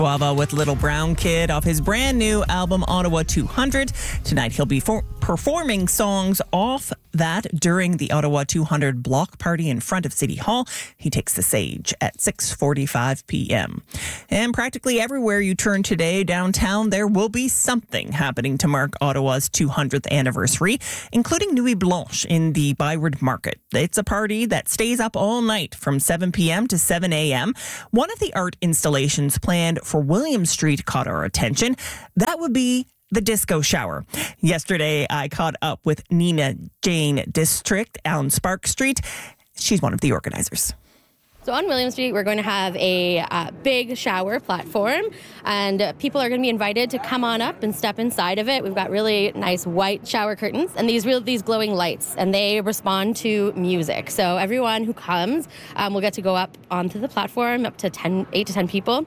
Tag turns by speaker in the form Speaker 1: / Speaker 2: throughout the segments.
Speaker 1: Guava with Little Brown Kid off his brand new album Ottawa 200. Tonight he'll be performing songs off that during the Ottawa 200 block party in front of City Hall. He takes the stage at 6:45 p.m. And practically everywhere you turn today downtown, there will be something happening to mark Ottawa's 200th anniversary, including Nuit Blanche in the Byward Market. It's a party that stays up all night from 7 p.m. to 7 a.m. One of the art installations planned for William Street caught our attention. That would be the Disco Shower. Yesterday, I caught up with Nina Jane District on Spark Street. She's one of the organizers.
Speaker 2: So on William Street, we're going to have a big shower platform, and people are going to be invited to come on up and step inside of it. We've got really nice white shower curtains and these glowing lights, and they respond to music. So everyone who comes will get to go up onto the platform, up to 8 to 10 people,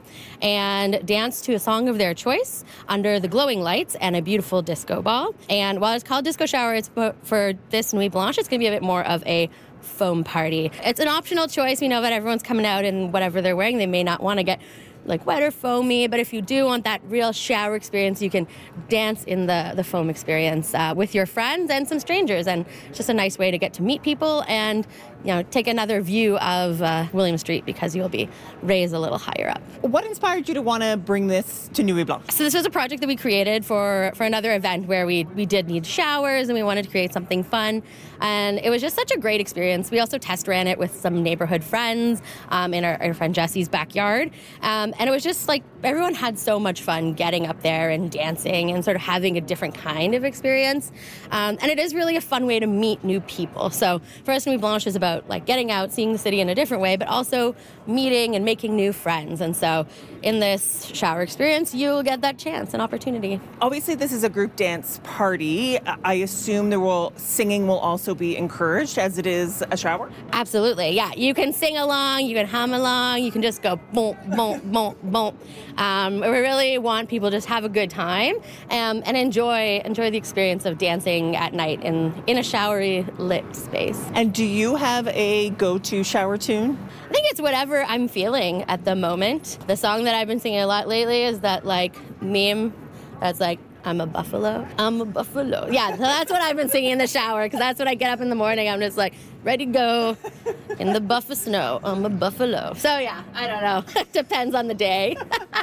Speaker 2: and dance to a song of their choice under the glowing lights and a beautiful disco ball. And while it's called Disco Shower, it's for this Nuit Blanche, it's going to be a bit more of a foam party. It's an optional choice. We know that everyone's coming out in whatever they're wearing. They may not want to get like wet or foamy, but if you do want that real shower experience, you can dance in the foam experience with your friends and some strangers, and it's just a nice way to get to meet people and take another view of William Street because you'll be raised a little higher up.
Speaker 1: What inspired you to want to bring this to Nuit Blanche?
Speaker 2: So this was a project that we created for another event where we did need showers and we wanted to create something fun, and it was just such a great experience. We also test ran it with some neighborhood friends in our friend Jesse's backyard, and it was just like everyone had so much fun getting up there and dancing and sort of having a different kind of experience, and it is really a fun way to meet new people. So for us, Nuit Blanche is about like getting out, seeing the city in a different way, but also meeting and making new friends. And so in this shower experience, you'll get that chance and opportunity.
Speaker 1: Obviously, this is a group dance party. I assume singing will also be encouraged as it is a shower?
Speaker 2: Absolutely, yeah. You can sing along, you can hum along, you can just go boom, boom, boom, boom. We really want people to just have a good time and enjoy the experience of dancing at night in a showery lit space.
Speaker 1: And do you have a go-to shower tune?
Speaker 2: I think it's whatever I'm feeling at the moment. The song that I've been singing a lot lately is that like meme that's like, I'm a buffalo, I'm a buffalo. Yeah, so that's what I've been singing in the shower, because that's when I get up in the morning. I'm just like, ready to go in the buffa snow. I'm a buffalo. So yeah, I don't know. It depends on the day.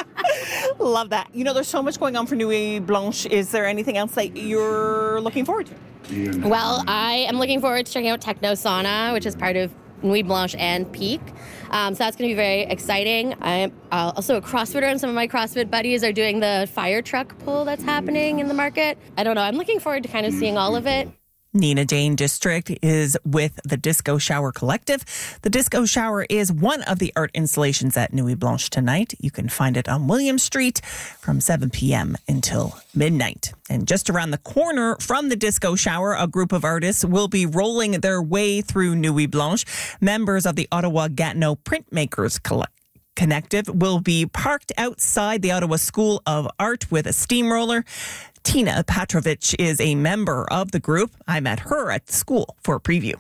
Speaker 1: Love that. There's so much going on for Nuit Blanche. Is there anything else that you're looking forward to?
Speaker 2: Well, I am looking forward to checking out Techno Sauna, which is part of Nuit Blanche and Peak. So that's going to be very exciting. I'm also a CrossFitter, and some of my CrossFit buddies are doing the fire truck pull that's happening in the market. I don't know. I'm looking forward to kind of seeing all of it.
Speaker 1: Nina Jane District is with the Disco Shower Collective. The Disco Shower is one of the art installations at Nuit Blanche tonight. You can find it on William Street from 7 p.m. until midnight. And just around the corner from the Disco Shower, a group of artists will be rolling their way through Nuit Blanche. Members of the Ottawa Gatineau Printmakers Collective will be parked outside the Ottawa School of Art with a steamroller. Tina Petrovich is a member of the group. I met her at school for a preview.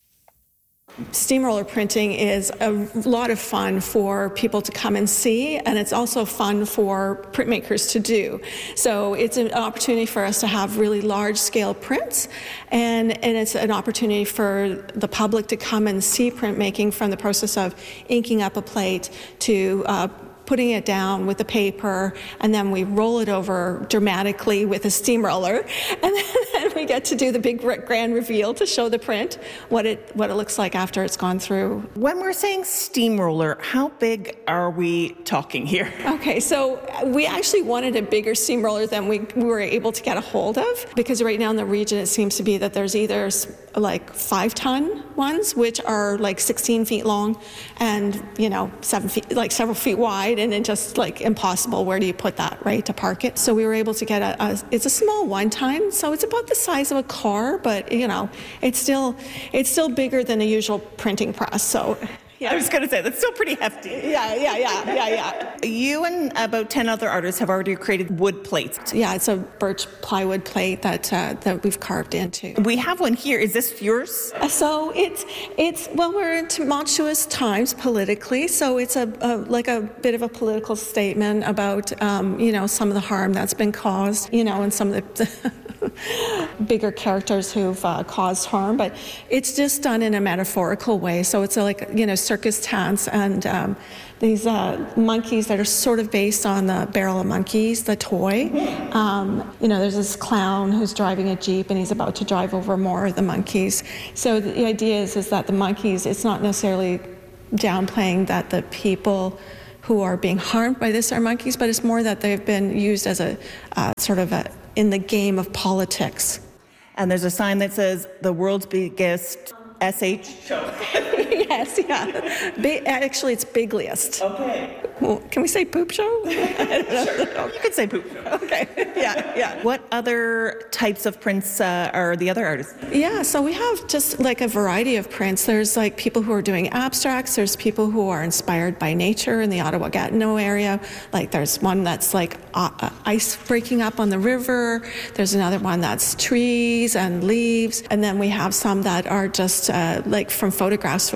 Speaker 3: Steamroller printing is a lot of fun for people to come and see, and it's also fun for printmakers to do. So it's an opportunity for us to have really large-scale prints, and it's an opportunity for the public to come and see printmaking, from the process of inking up a plate to putting it down with the paper, and then we roll it over dramatically with a steamroller, and then we get to do the big grand reveal to show the print what it looks like after it's gone through.
Speaker 1: When we're saying steamroller, how big are we talking here?
Speaker 3: Okay, so we actually wanted a bigger steamroller than we were able to get a hold of, because right now in the region it seems to be that there's either like 5-ton ones, which are like 16 feet long and 7 feet, like several feet wide, and then just like impossible. Where do you put that, right, to park it? So we were able to get it's a small 1-ton, so it's about the size of a car, but it's still bigger than a usual printing press. So Yeah.
Speaker 1: I was going to say, that's still pretty hefty.
Speaker 3: Yeah.
Speaker 1: You and about 10 other artists have already created wood plates.
Speaker 3: Yeah, it's a birch plywood plate that we've carved into.
Speaker 1: We have one here. Is this yours?
Speaker 3: So well, we're in tumultuous times politically, so it's like a bit of a political statement about some of the harm that's been caused, and some of the bigger characters who've caused harm, but it's just done in a metaphorical way. So it's like circus tents and these monkeys that are sort of based on the Barrel of Monkeys, the toy. There's this clown who's driving a Jeep and he's about to drive over more of the monkeys. So the idea is that the monkeys, it's not necessarily downplaying that the people who are being harmed by this are monkeys, but it's more that they've been used as a sort of in the game of politics.
Speaker 1: And there's a sign that says the world's biggest SH show.
Speaker 3: Yes, yeah. Actually, it's bigliest.
Speaker 1: Okay.
Speaker 3: Well, can we say poop show?
Speaker 1: Sure. You could say poop show.
Speaker 3: Okay. Yeah.
Speaker 1: What other types of prints are the other artists?
Speaker 3: Yeah, so we have just like a variety of prints. There's like people who are doing abstracts. There's people who are inspired by nature in the Ottawa-Gatineau area. Like there's one that's like ice breaking up on the river. There's another one that's trees and leaves. And then we have some that are just like from photographs,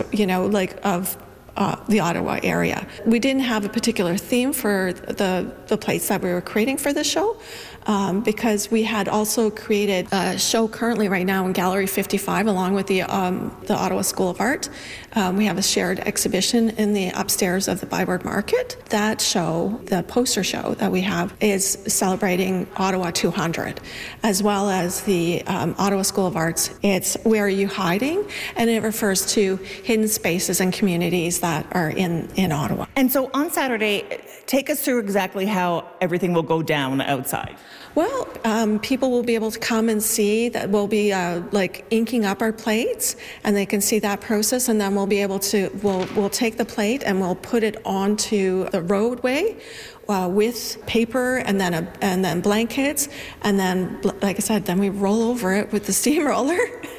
Speaker 3: of the Ottawa area. We didn't have a particular theme for the plates that we were creating for the show because we had also created a show currently right now in Gallery 55 along with the Ottawa School of Art. We have a shared exhibition in the upstairs of the Byward Market. That show, the poster show that we have, is celebrating Ottawa 200, as well as the Ottawa School of Arts. It's Where Are You Hiding? And it refers to hidden spaces and communities that are in Ottawa.
Speaker 1: And so on Saturday, take us through exactly how everything will go down outside.
Speaker 3: Well, people will be able to come and see that we'll be like inking up our plates, and they can see that process, and then we'll be able to, we'll take the plate and we'll put it onto the roadway with paper and then blankets, and then, like I said, then we roll over it with the steamroller.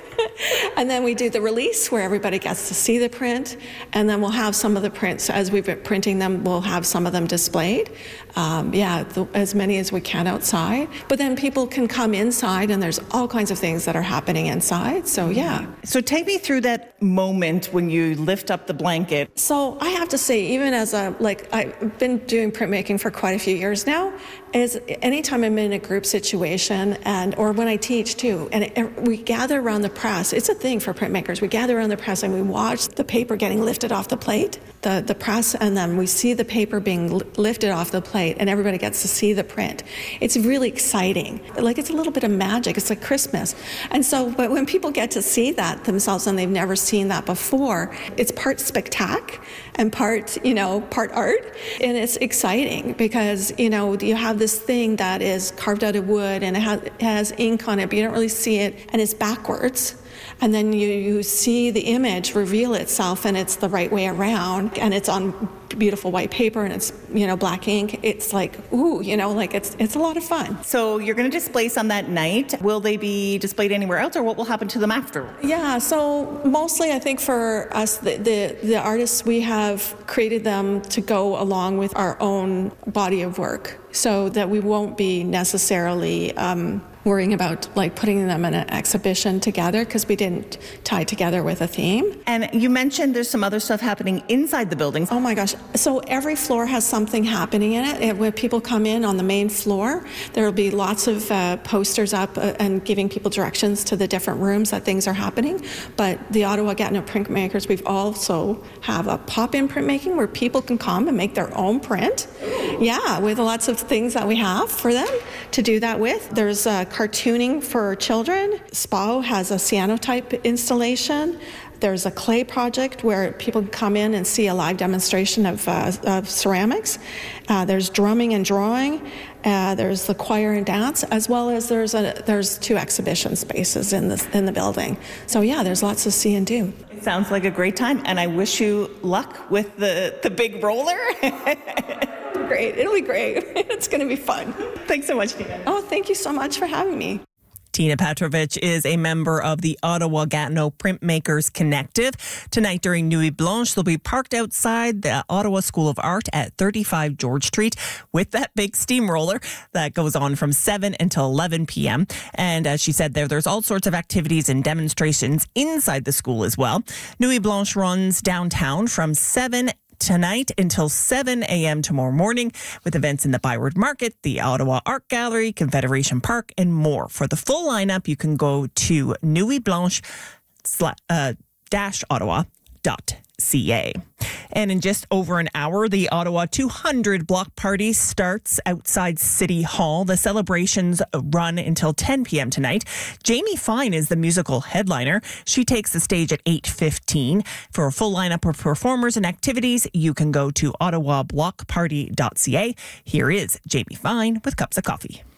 Speaker 3: And then we do the release where everybody gets to see the print, and then we'll have some of the prints, as we've been printing them, we'll have some of them displayed. As many as we can outside. But then people can come inside, and there's all kinds of things that are happening inside. So, yeah.
Speaker 1: So take me through that moment when you lift up the blanket.
Speaker 3: So I have to say, even as I've been doing printmaking for quite a few years now, is anytime I'm in a group situation or when I teach too, and we gather around the press, it's a thing for printmakers. We gather around the press and we watch the paper getting lifted off the plate, the press, and then we see the paper being lifted off the plate and everybody gets to see the print. It's really exciting. Like it's a little bit of magic. It's like Christmas. And so, but when people get to see that themselves and they've never seen that before, it's part spectac and part art. And it's exciting because, you have this thing that is carved out of wood and it has ink on it, but you don't really see it, and it's backwards. And then you see the image reveal itself, and it's the right way around, and it's on beautiful white paper, and it's black ink. It's like it's a lot of fun.
Speaker 1: So you're going to display some that night. Will they be displayed anywhere else, or what will happen to them after?
Speaker 3: Yeah, so mostly I think for us, the artists, we have created them to go along with our own body of work, so that we won't be necessarily worrying about putting them in an exhibition together, because we didn't tie together with a theme.
Speaker 1: And you mentioned there's some other stuff happening inside the building.
Speaker 3: Oh my gosh. So every floor has something happening in it. When people come in on the main floor, there will be lots of posters up and giving people directions to the different rooms that things are happening. But the Ottawa-Gatineau Printmakers, we've also have a pop-in printmaking where people can come and make their own print. Yeah, with lots of things that we have for them to do that with. There's cartooning for children. SPO has a cyanotype installation. There's a clay project where people can come in and see a live demonstration of ceramics. There's drumming and drawing. There's the choir and dance, as well as there's 2 exhibition spaces in the building. So yeah, there's lots to see and do.
Speaker 1: It sounds like a great time, and I wish you luck with the big roller.
Speaker 3: Great. It'll be great. It's going to be fun.
Speaker 1: Thanks so much, Tina.
Speaker 3: Oh, thank you so much for having me.
Speaker 1: Tina Petrovich is a member of the Ottawa-Gatineau Printmakers Connective. Tonight during Nuit Blanche, they'll be parked outside the Ottawa School of Art at 35 George Street with that big steamroller that goes on from 7 until 11 p.m. And as she said there's all sorts of activities and demonstrations inside the school as well. Nuit Blanche runs downtown from 7 tonight until 7 a.m. tomorrow morning with events in the Byward Market, the Ottawa Art Gallery, Confederation Park, and more. For the full lineup, you can go to nuitblanche-ottawa.ca. And in just over an hour, the Ottawa 200 block party starts outside City Hall. The celebrations run until 10 p.m. tonight. Jamie Fine is the musical headliner. She takes the stage at 8:15. For a full lineup of performers and activities, you can go to ottawablockparty.ca. Here is Jamie Fine with Cups of Coffee.